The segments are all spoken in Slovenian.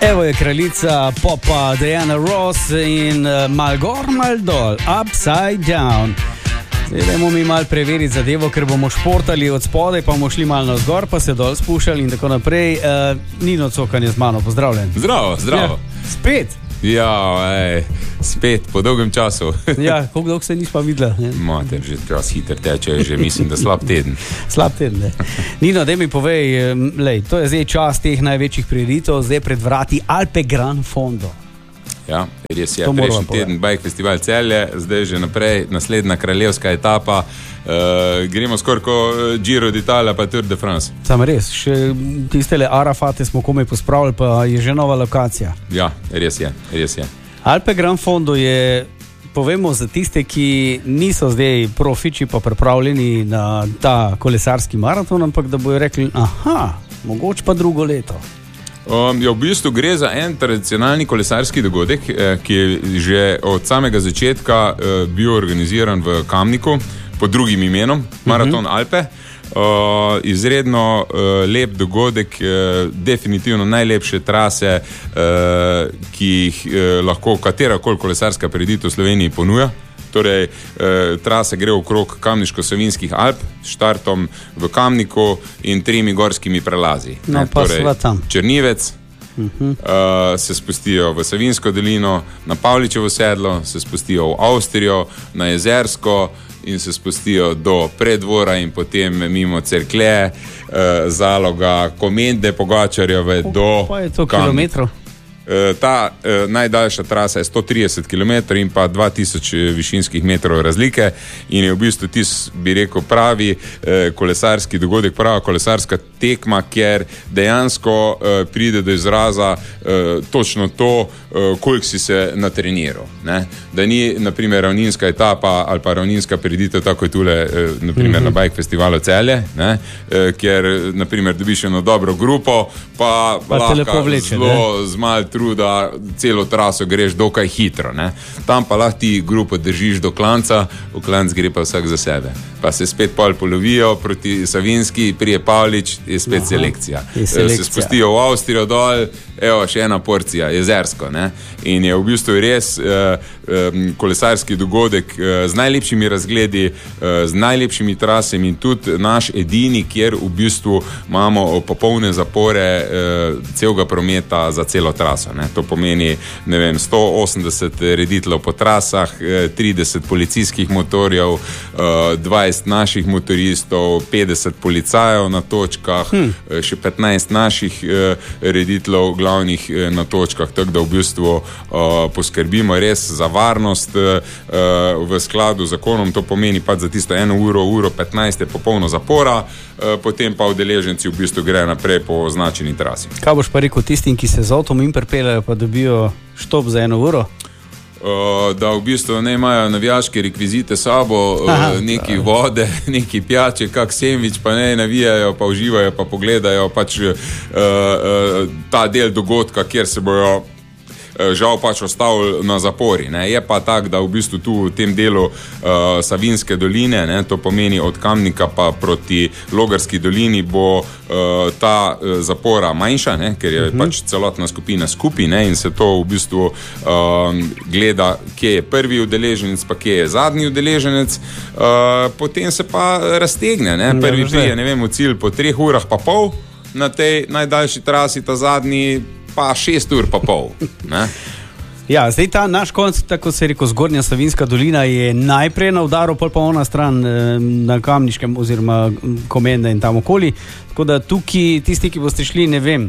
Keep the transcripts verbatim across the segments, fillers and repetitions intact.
Evo je kraljica popa Diana Ross in uh, mal gor, mal dol, upside down. Zdaj dajmo mi mal preveriti zadevo, ker bomo športali od spodaj, pa bomo šli malo navzgor, pa se dol spuščali in tako naprej. Uh, Nino Cokan je z mano, pozdravljen. Zdravo, zdravo. Ja, spet. Ja, ej, spet, po dolgem času. Ja, koliko dolgo se nismo videla. Mater, že čas hiter teče, že mislim, da slab teden. Slab teden, ne. Nino, daj mi povej, lej, to je zdaj čas teh največjih prireditev, zdaj pred vrati Alpe Gran Fondo. Ja, res je, prejšnji teden Bike Festival Celje, zdaj že naprej, naslednja kraljevska etapa, uh, gremo skoraj ko Giro d'Italia pa Tour de France. Sam res, še tistele Arafate smo komaj pospravili, pa je že nova lokacija. Ja, res je, res je. Alpe Gran Fondo je, povemo za tiste, ki niso zdaj profiči pa pripravljeni na ta kolesarski maraton, ampak da bojo rekli, aha, mogoče pa drugo leto. Um, ja, v bistvu gre za en tradicionalni kolesarski dogodek, eh, ki je že od samega začetka eh, bil organiziran v Kamniku pod drugim imenom, Maraton uh-huh. Alpe. Uh, izredno uh, lep dogodek, uh, definitivno najlepše trase, uh, ki jih uh, lahko katerakoli kolesarska prireditev v Sloveniji ponuja. Torej, eh, trasa gre okrog Kamniško-Savinjskih Alp, štartom v Kamniku in tremi gorskimi prelazi. No, ne, pa torej, sva tam. Črnivec, uh-huh. eh, se spustijo v Savinjsko dolino, na Pavličevo sedlo, se spustijo v Avstrijo, na Jezersko in se spustijo do Preddvora in potem mimo Cerklje, eh, Zaloga, Komende, Pogačarjeve do Pa je to Kamnika. kilometrov? Ta eh, najdaljša trasa je sto trideset kilometrov in pa dva tisoč višinskih metrov razlike in je v bistvu tis, bi rekel, pravi eh, kolesarski dogodek, prava kolesarska tekma, kjer dejansko eh, pride do izraza eh, točno to, eh, koliko si se natreniral. Ne? Da ni, naprimer, ravninska etapa ali pa ravninska prireditev, tako je tule, eh, naprimer, mm-hmm. na Bike Festivalu Celje, ne? Eh, kjer, naprimer, dobiš eno dobro grupo, pa, pa lahko zelo z malo truda, celo traso greš dokaj hitro, ne. Tam pa lahko ti grupo držiš do klanca, v klanc gre pa vsak za sebe. Pa se spet pol polovijo proti Savinjski, prije Pavlič, je spet Aha, selekcija. Je selekcija. Se spustijo v Avstrijo dol, evo, še ena porcija, Jezersko, ne. In je v bistvu res eh, eh, kolesarski dogodek eh, z najlepšimi razgledi, eh, z najlepšimi trasami in tudi naš edini, kjer v bistvu imamo popolne zapore eh, celega prometa za celo traso. Ne. To pomeni, ne vem, sto osemdeset rediteljev po trasah, trideset policijskih motorjev, dvajset naših motoristov, petdeset policajev na točkah, hmm. še petnajst naših rediteljev glavnih na točkah, tako da v bistvu poskrbimo res za varnost v skladu z zakonom. To pomeni pa za tisto eno uro, uro petnajst je popolno zapora, potem pa udeleženci v bistvu grejo naprej po označeni trasi. Kaj boš pa rekel tistim, ki se z avtom in pripeljajo, pa dobijo štop za eno uro? Uh, da v bistvu ne imajo navijaške rekvizite sabo, uh, neki vode, neki pijače, kak sendvič, pa ne navijajo, pa uživajo, pa pogledajo pač uh, uh, ta del dogodka, kjer se bojo žal pač ostavili na zapori. Ne. Je pa tak, da v bistvu tu v tem delu uh, Savinjske doline, ne, to pomeni od Kamnika pa proti Logarski dolini, bo uh, ta uh, zapora manjša, ne, ker je uh-huh. pač celotna skupina skupaj, ne, in se to v bistvu uh, gleda, kje je prvi udeleženec, pa kje je zadnji udeleženec. Uh, potem se pa raztegne. Ne. Prvi prije, ne vem, v cilj po treh urah pa pol, na tej najdaljši trasi, ta zadnji pa šest ur pa pol. Ne? Ja, zdaj ta naš konc, tako se je rekel, Zgornja Savinjska dolina je najprej na udaru, pol pa ona stran na Kamniškem oziroma Komende in tam okoli. Tako da tukaj tisti, ki boste šli, ne vem,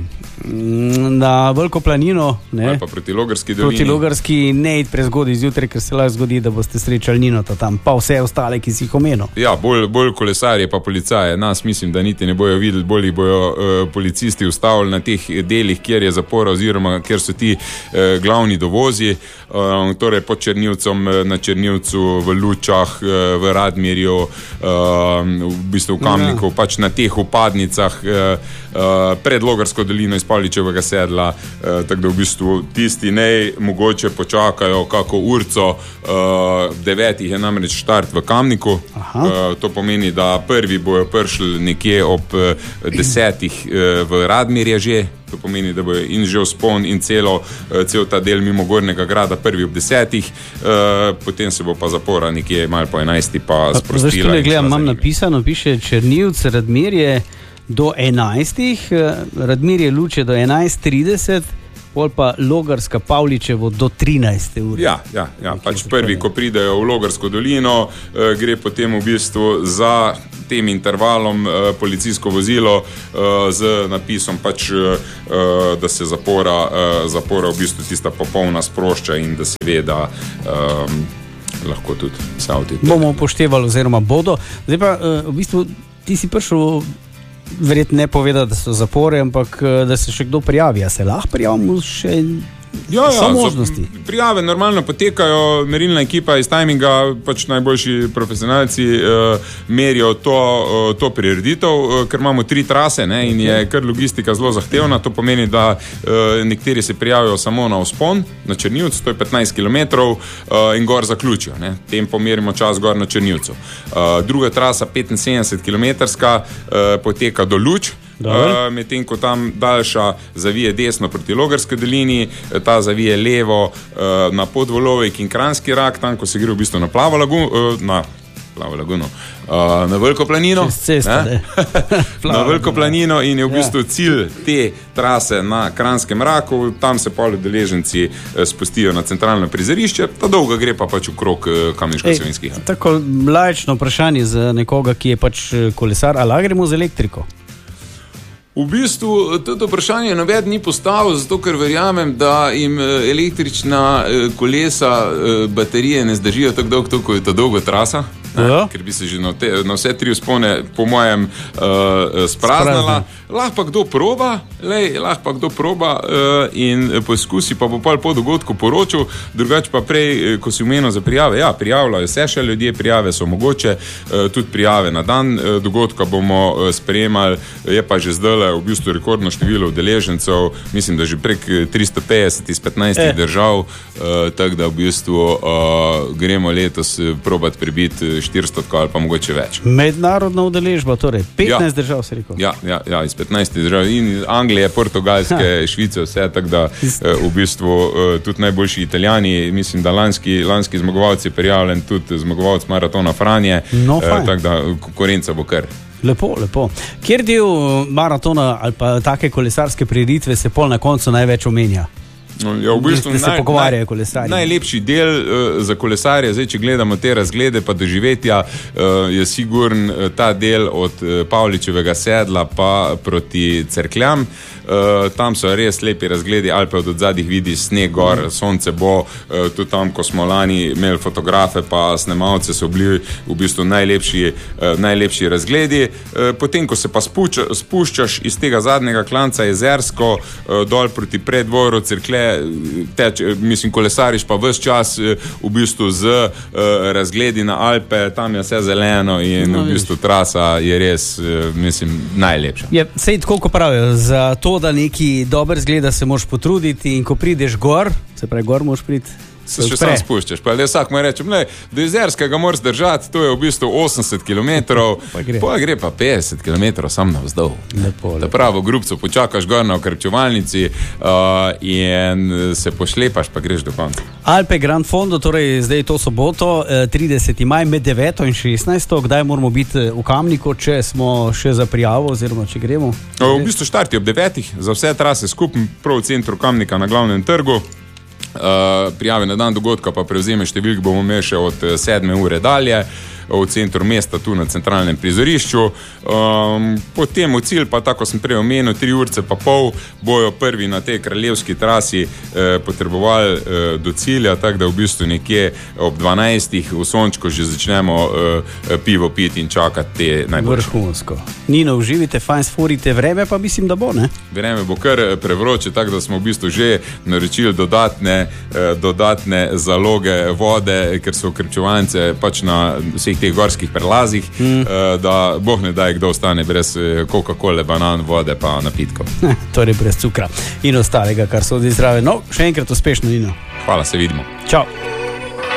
na Veliko planino, ne, ali pa proti Logarski dolini. Proti Logarski ne id prezgodaj zjutraj, ker se lahko zgodi, da boste srečali Ninota tam, pa vse ostale, ki si jih omenil. Ja, bolj, bolj kolesarje pa policaje. Nas mislim, da niti ne bojo videli, bolj jih bojo uh, policisti ustavili na teh delih, kjer je zapora oziroma kjer so ti uh, glavni dovozi. Uh, torej pod Črnivcem, na Črnivcu, v Lučah, uh, v Radmirju, uh, v bistvu v Kamniku, ja. Pač na teh upadnicah, uh, uh, pred Logarsko dolino iz Pavličevega sedla, uh, tako da v bistvu tisti ne mogoče počakajo kako urco, uh, devetih je namreč štart v Kamniku, uh, to pomeni, da prvi bojo prišli nekje ob uh, desetih uh, v Radmirje že, v to pomeni, da bo in že vzpon in celo, cel ta del mimo Gornjega grada prvi ob desetih, potem se bo pa zapora nekje malo po enajsti pa sprostila. Zdaj, tole gledam, imam napisano, piše Črnivc, Radmirje do enajstih, Radmirje Luče do enajst trideset, pol pa Logarska Pavličevo do trinajste ure. Ja, ja, ja. Pač prvi, ko pridejo v Logarsko dolino, eh, gre potem v bistvu za tem intervalom eh, policijsko vozilo eh, z napisom pač, eh, da se zapora, eh, zapora v bistvu tista popolna sprošča in da se ve, da eh, lahko tudi se avti. Bomo upoštevali oziroma bodo. Zdaj pa eh, v bistvu ti si prišel verjetno ne povedati, da so zapore, ampak da se še kdo prijavi. A se lahko prijavimo še ja, ja, so možnosti? Prijave normalno potekajo, merilna ekipa iz timinga, pač najboljši profesionalci uh, merijo to, uh, to prireditev, uh, ker imamo tri trase, ne, in je kar logistika zelo zahtevna. To pomeni, da uh, nekateri se prijavijo samo na vzpon, na Črnivcu, to je petnajst kilometrov, uh, in gor zaključijo. Ne. Tem pomerimo čas gor na Črnivcu. Uh, druga trasa, petinsedemdeset kilometrska, uh, poteka do Luč, Uh, medtem ko tam daljša zavije desno proti Logarski dolini, ta zavije levo uh, na Podvolovek in Kranjski rak, tam ko se gre v bistvu na Plavo laguno, uh, na Plavo laguno, uh, na Veliko planino, cesta, na Veliko planino in je v bistvu cilj te trase na Kranjskem raku, tam se pol udeleženci spustijo na centralno prizorišče, ta dolga gre pa pač okrog Kamniško-Savinjskih. Tako laično vprašanje za nekoga, ki je pač kolesar, ali gremo z elektriko? V bistvu to vprašanje nobeden ni postavil, zato ker verjamem, da jim električna kolesa, baterije ne zdržijo tako dolgo, tako kot je ta dolga trasa. Ja. Ker bi se že na, te, na vse tri vzpone po mojem uh, spraznala. Lahko pa kdo proba, lej, lahko pa kdo proba uh, in poskusi, pa bo pol po dogodku poročil, drugače pa prej, ko si umenil za prijave, ja, prijavljajo se še ljudje, prijave so mogoče, uh, tudi prijave na dan uh, dogodka bomo uh, sprejemali, je pa že zdaj v bistvu rekordno število udeležencev, mislim, da že prek tristo petdeset iz petnajstih eh. držav, uh, tako da v bistvu uh, gremo letos probati prebiti štiristo ali pa mogoče več. Mednarodna udeležba, torej petnajst ja. držav se rekel. Ja, ja, ja, iz petnajstih držav in Anglije, Portugalske, ha. Švice, vse, tako da v bistvu tudi najboljši Italijani, mislim, da lanski, lanski zmagovalci prijavljen, tudi zmagovalc maratona Franje, no, tako da konkurenca bo kar. Lepo, lepo. Kjer del maratona ali pa take kolesarske prireditve se pol na koncu največ omenja? Ja, v bistvu se naj, pogovarjajo kolesarji. Najlepši del uh, za kolesarje, zdaj, če gledamo te razglede pa doživetja, uh, je sigurn uh, ta del od uh, Pavličevega sedla pa proti Cerkljam. Uh, tam so res lepi razgledi, Alpe od odzadih vidi sneg gor, sonce bo, uh, tudi tam, ko smo lani imeli fotografe pa snemalce, so bili v bistvu najlepši, uh, najlepši razgledi. Uh, potem, ko se pa spuča, spuščaš iz tega zadnjega klanca Jezersko uh, dol proti Preddvoru, Cerklje, teč, mislim, kolesariš pa ves čas v bistvu z uh, razgledi na Alpe, tam je vse zeleno in no, v bistvu trasa je res, uh, mislim, najlepša. Je, sej tako, ko pravijo, za to, da neki dober zgleda, se moraš potruditi in ko prideš gor, se pravi, gor moraš priti, se še sam spuščaš. Pa le vsak mu rečem, ne, do Jezerskega moraš držati, to je v bistvu osemdeset kilometrov, pa gre. pa gre pa petdeset kilometrov sam navzdol. Lepo, da pravo grupco počakaš gor na okrepčevalnici uh, in se pošlepaš, pa greš do konca. Alpe Grand Fondo, torej zdaj to soboto, trideseti maj med deveto in šestnajsto, kdaj moramo biti v Kamniku, če smo še za prijavo oziroma če gremo? V bistvu štarti ob devetih, za vse trase skupaj, prav v centru Kamnika na glavnem trgu. Uh, prijave na dan dogodka pa prevzeme številk bomo imeli še od sedme ure dalje v centru mesta, tu na centralnem prizorišču. Um, potem v cilj pa, tako sem prej omenil, tri urce pa pol bojo prvi na tej kraljevski trasi eh, potrebovali eh, do cilja, tako da v bistvu nekje ob dvanajstih v sončku že začnemo eh, pivo piti in čakati te najboljše. Vrhunsko. Nino, uživite, fajn sforite, vreme pa mislim, da bo, ne? Vreme bo kar prevroče, tako da smo v bistvu že naročili dodatne, eh, dodatne zaloge vode, ker so okrepčevalnice pač na vseh teh gorskih prelazih, mm. da boh ne daj, kdo ostane brez Coca-Cole, banan, vode pa napitkov. Torej brez cukra in ostalega, kar so od zdrave. No, še enkrat uspešno, Nino. Hvala, se vidimo. Čau.